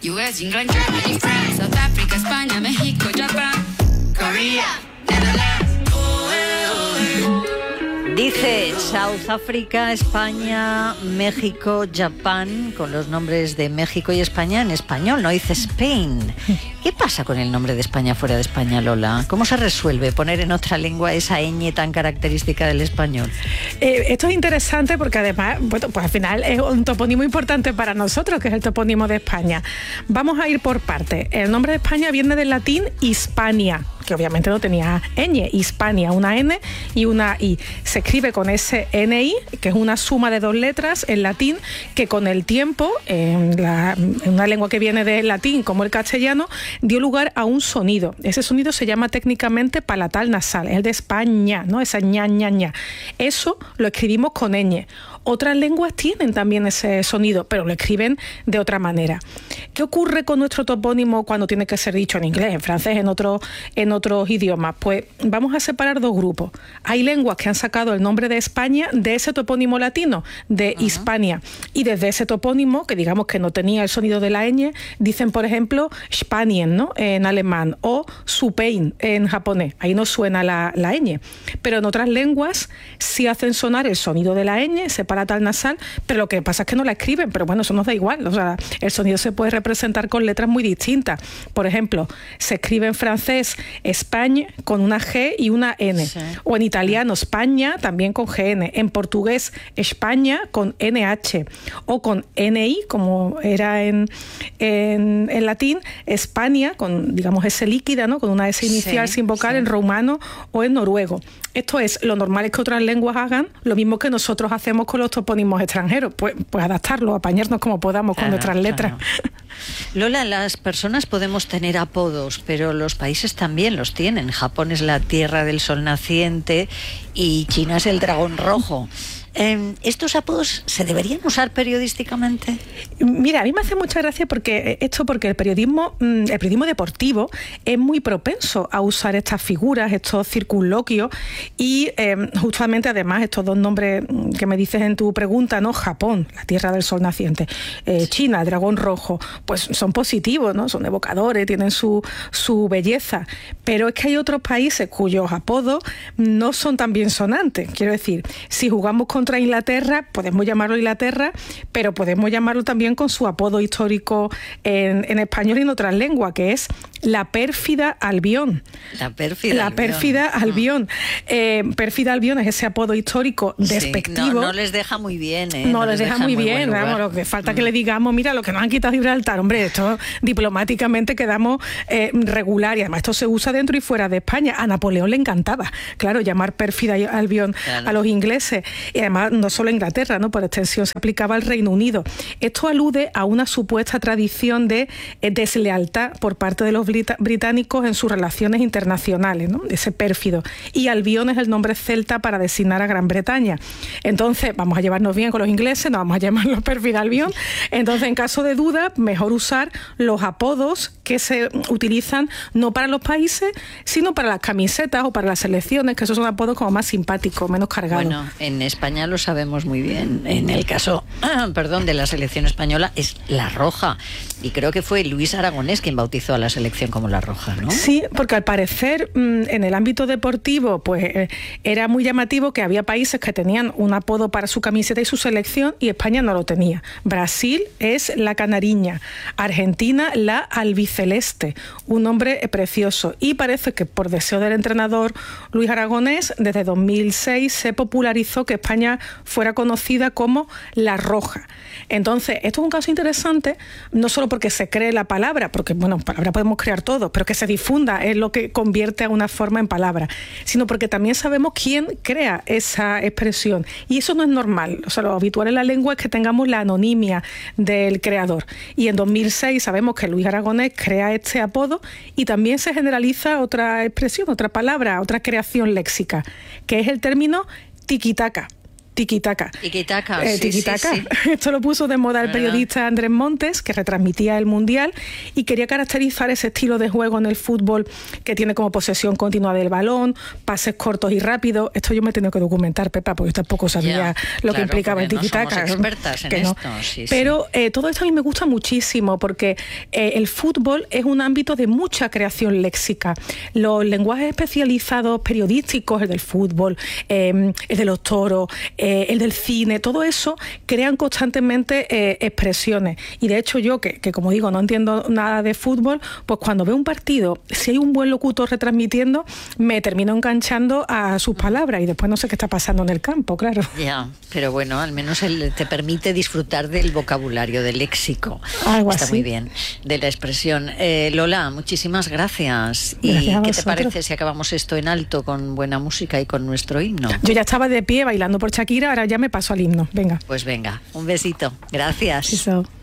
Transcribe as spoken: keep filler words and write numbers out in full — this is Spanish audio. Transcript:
U S, England, Germany, France, South Africa, España, México, Japón, Corea, Netherlands. Oh, eh, oh, eh. Dice South Africa, España, México, Japón, con los nombres de México y España en español, no dice Spain. ¿Qué pasa con el nombre de España fuera de España, Lola? ¿Cómo se resuelve poner en otra lengua esa ñ tan característica del español? Eh, esto es interesante porque además, bueno, pues al final es un topónimo importante para nosotros, que es el topónimo de España. Vamos a ir por partes. El nombre de España viene del latín Hispania, que obviamente no tenía ñ, Hispania, una N y una I. Se escribe con ese N I, que es una suma de dos letras en latín, que con el tiempo, en, la, en una lengua que viene del latín, como el castellano, dio lugar a un sonido. Ese sonido se llama técnicamente palatal nasal, es el de España, ¿no? Esa ña, ña, ña. Eso lo escribimos con ñ. Otras lenguas tienen también ese sonido, pero lo escriben de otra manera. ¿Qué ocurre con nuestro topónimo cuando tiene que ser dicho en inglés, en francés, en, otro, en otros idiomas? Pues vamos a separar dos grupos. Hay lenguas que han sacado el nombre de España de ese topónimo latino, de uh-huh. Hispania, y desde ese topónimo, que digamos que no tenía el sonido de la ñ, dicen, por ejemplo, Spanien, ¿no?, en alemán, o Supein en japonés. Ahí no suena la, la ñ. Pero en otras lenguas sí hacen sonar el sonido de la ñ, se palatal nasal, pero lo que pasa es que no la escriben, pero bueno, eso nos da igual. O sea, el sonido se puede representar con letras muy distintas. Por ejemplo, se escribe en francés España con una G y una N. Sí. O en italiano España también con G N. En portugués España con N H. O con N I, como era en, en, en latín, España con, digamos, S líquida, ¿no?, con una S inicial, sí, sin vocal, sí, en rumano o en noruego. Esto es, lo normal es que otras lenguas hagan lo mismo que nosotros hacemos con los topónimos extranjeros, pues, pues adaptarlo, apañarnos como podamos, claro, con nuestras letras. Claro. Lola, las personas podemos tener apodos, pero los países también los tienen. Japón es la tierra del sol naciente y China es el dragón rojo. Eh, ¿Estos apodos se deberían usar periodísticamente? Mira, a mí me hace mucha gracia porque esto porque el periodismo, el periodismo deportivo es muy propenso a usar estas figuras, estos circunloquios y eh, justamente además estos dos nombres que me dices en tu pregunta, ¿no? Japón, la tierra del sol naciente, eh, China, el dragón rojo, pues son positivos, ¿no? Son evocadores, tienen su, su belleza, pero es que hay otros países cuyos apodos no son tan bien sonantes. Quiero decir, si jugamos con contra Inglaterra, podemos llamarlo Inglaterra, pero podemos llamarlo también con su apodo histórico en, en español y en otras lenguas, que es la pérfida Albión. La pérfida La Albión. pérfida Albión. Eh, pérfida Albión es ese apodo histórico despectivo. Sí, no, no les deja muy bien, ¿eh? No, no les deja, deja muy bien. Vamos, lo que falta mm. que le digamos, mira, lo que nos han quitado Gibraltar, hombre, esto diplomáticamente quedamos eh, regular, y además esto se usa dentro y fuera de España. A Napoleón le encantaba, claro, llamar pérfida Albión, claro, a los ingleses, y además no solo a Inglaterra, ¿no? Por extensión se aplicaba al Reino Unido. Esto alude a una supuesta tradición de eh, deslealtad por parte de los británicos en sus relaciones internacionales, ¿no? Ese pérfido. Y Albión es el nombre celta para designar a Gran Bretaña. Entonces, vamos a llevarnos bien con los ingleses, no vamos a llamarlos pérfida Albión. Entonces, en caso de duda, mejor usar los apodos que se utilizan no para los países, sino para las camisetas o para las selecciones, que esos son apodos como más simpáticos, menos cargados. Bueno, en España lo sabemos muy bien. En el caso, ah, perdón, de la selección española es La Roja. Y creo que fue Luis Aragonés quien bautizó a la selección como La Roja, ¿no? Sí, porque al parecer en el ámbito deportivo pues era muy llamativo que había países que tenían un apodo para su camiseta y su selección y España no lo tenía. Brasil es la canariña, Argentina la albiceleste, un nombre precioso, y parece que por deseo del entrenador Luis Aragonés desde dos mil seis se popularizó que España fuera conocida como La Roja. Entonces, esto es un caso interesante, no solo porque se cree la palabra, porque bueno, palabra podemos crear todo, pero que se difunda es lo que convierte a una forma en palabra, sino porque también sabemos quién crea esa expresión, y eso no es normal. O sea, lo habitual en la lengua es que tengamos la anonimia del creador, y en dos mil seis sabemos que Luis Aragonés crea este apodo y también se generaliza otra expresión, otra palabra, otra creación léxica, que es el término tiquitaca. Tiki-taka. Tiki-taka, eh, sí, tiki-taka. sí, sí. Esto lo puso de moda el ¿verdad? periodista Andrés Montes, que retransmitía el Mundial y quería caracterizar ese estilo de juego en el fútbol que tiene como posesión continua del balón, pases cortos y rápidos. Esto yo me he tenido que documentar, Pepa, porque yo tampoco sabía Ya, lo que claro, implicaba el porque no tiki-taka. somos expertas en que no. esto, sí, sí. Pero eh, todo esto a mí me gusta muchísimo porque eh, el fútbol es un ámbito de mucha creación léxica. Los lenguajes especializados periodísticos, el del fútbol, eh, el de los toros, eh, el del cine, todo eso crean constantemente eh, expresiones. Y de hecho yo, que, que como digo, no entiendo nada de fútbol, pues cuando veo un partido, si hay un buen locutor retransmitiendo, me termino enganchando a sus palabras y después no sé qué está pasando en el campo, claro. Ya, pero bueno, al menos él te permite disfrutar del vocabulario, del léxico. Algo Está así. muy bien, de la expresión. Eh, Lola, muchísimas gracias. ¿Y Gracias a qué te vosotros. parece si acabamos esto en alto con buena música y con nuestro himno? Yo ya estaba de pie bailando por Shakira, ahora ya me paso al himno. Venga. Pues venga, un besito. Gracias. Eso.